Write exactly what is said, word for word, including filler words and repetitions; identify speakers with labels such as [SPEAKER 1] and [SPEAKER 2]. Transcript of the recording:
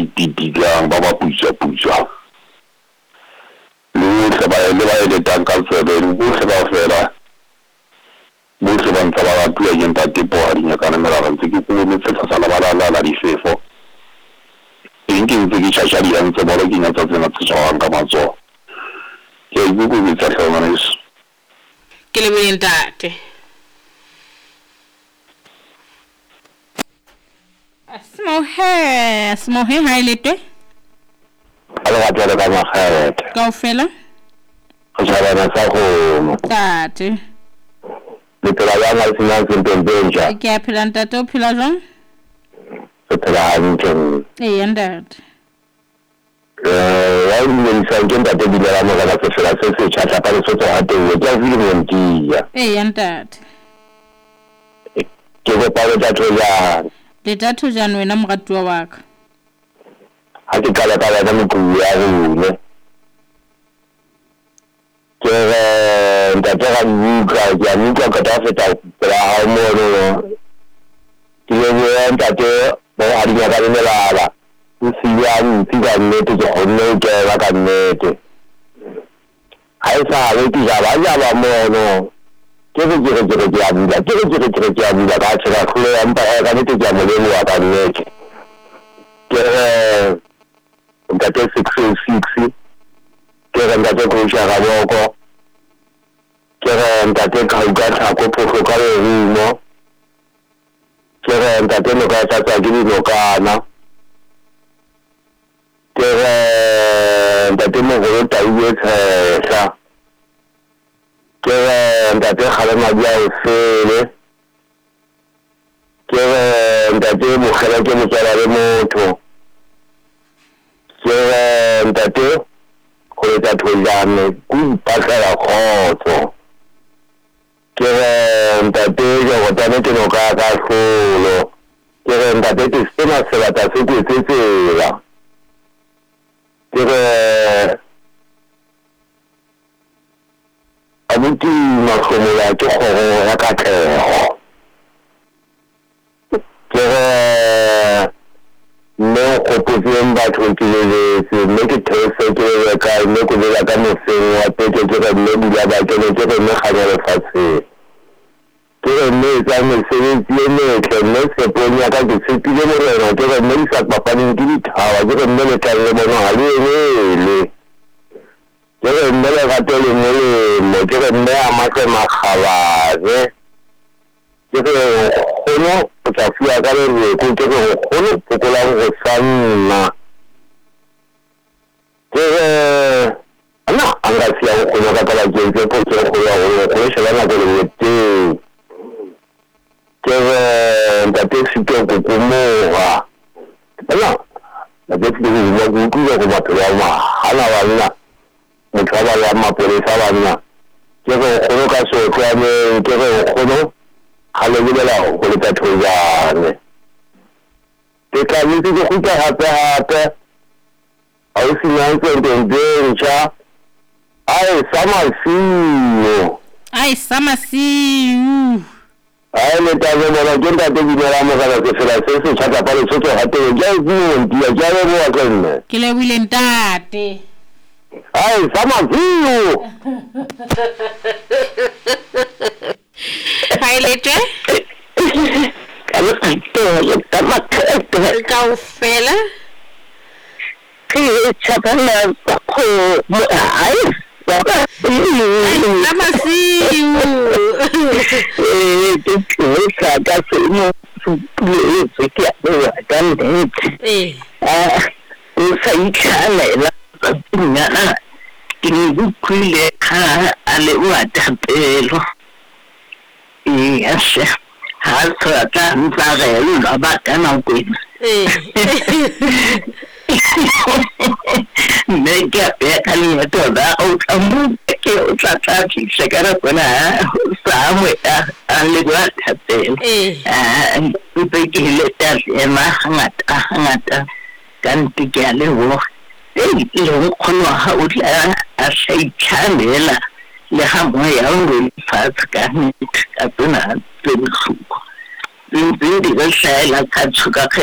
[SPEAKER 1] ititilang ba ba puša-puša le bohle ba le ba eletang ka tsebeng bohle ba fela bohle ba ntse ba ratuwa ke ntate Pohadinyakane Molaba ntse ke kolometse tlasa lebalala la difefo eng ke ntse ke tšhašadia ntse bolo ke nyatsa tsena tse tšhawang ka matsogo ke a ikokobetsa tlhongwaneso
[SPEAKER 2] ke leboge ntate Smohe, smohe ha ilete.
[SPEAKER 1] Ala ga tsela ka magete.
[SPEAKER 2] Kaofela?
[SPEAKER 1] Go tshabana sa go.
[SPEAKER 2] Tate.
[SPEAKER 1] Le phela ya ga sina se mpempenja.
[SPEAKER 2] Ke a phela ntate o phela jang?
[SPEAKER 1] Se phela hantle.
[SPEAKER 2] Eh ntate.
[SPEAKER 1] Eh, ya ile le sa ke ntate di la mo ga se phela se se tšhatla pa le sotso ha teng ke a vile mo ntia.
[SPEAKER 2] Eh ntate.
[SPEAKER 1] Ke go pa le tatso ya
[SPEAKER 2] le tatho jana wena moratuwa wa ka
[SPEAKER 1] ha ke kala ka ya mo ku ya rone ke re ntate ga buka ya buka ka ta feta pela ha mo no ke le ya ntate ba ha di ga le melala o se ya ntse ka nnete ke gonne ke ba ka nnete ha e sa le ti ja ba ja ba mo no ke re ke re ke ke a bula ke re ke re ke ke a bula ka tsela khole ya mpa ga ne ke ja mo le wa ka nnete ke re ntate six oh six ke re ntate go sha ga boko ke re ntate ka uka tsa ko phofo ka le rimo ke re ntate no ka tsa tsa ke di lokana ke re ntate mo go ta uwe tsa ke re ntate gale madi a o fele ke re ntate mogela ke motswala le motho ke re ntate go etsa thojane ku ipatlela khotso ke re ntate jo go tane ke no ka ka solo ke re ntate ke sena se batla se ke se tsela ke re abuti masomo ya ke gore ya ka tlego ke re mme go potseng batho ke le se mme ke these ke le ka mme go le ka moseng wa pete ke re mme bula ba ke le ke re mme ga le fatshe ke re mme tsa mesebetsi e metle mme se ponya ka ke se tile mo rena ke re mme sa papaneng ke dithawa ke re mme le tla le bona ha le le ke re mme le gato le molemo ke re mme a matse makgabaze ke re kgono o tla fua ka lereko ke re kgono fokolang go sanna ke re ana a nka sia go kgono ka tala ke ntse po ke go ya go go shela na go le teng ke re ntate sike go komoga ana la ke tsile go go go go batho ya ma hala bana motho ba ya mapolesa bana ke re kgono ka so tsane ke re kgono ga le bolela go le tatho jane ke ka ntse go go ka hape hape a o sina ntse ntse ai sama siyo
[SPEAKER 2] ai sama siyo
[SPEAKER 1] ai le ta go bona ke ntate di mera mo ga se fela se se tshaka pa le tsotso ha te ja go ntia ja le bo ka nne
[SPEAKER 2] ke le wile ntate
[SPEAKER 1] ai sama siyo
[SPEAKER 2] hai lete
[SPEAKER 1] kalau itu yang tamat itu
[SPEAKER 2] kau fela
[SPEAKER 1] Sabana ko ai
[SPEAKER 2] sama siu
[SPEAKER 1] eh itu saja semua sulit sikit kan
[SPEAKER 2] eh
[SPEAKER 1] ah saya cakap lah punya ini buku lekha ale wata pelo iya sih harus kan saya lu dapat kan aku
[SPEAKER 2] eh
[SPEAKER 1] mereka ya kali itu dah kamu ke usaha sekarang pernah sama ya lewat hati ah itu kita emang hangat hangat kan tiga lewo eh lo kono haula asai chanela le hamwe ya ngwe fatska apuna tsuku ndi ndi ga sai la ka tsuka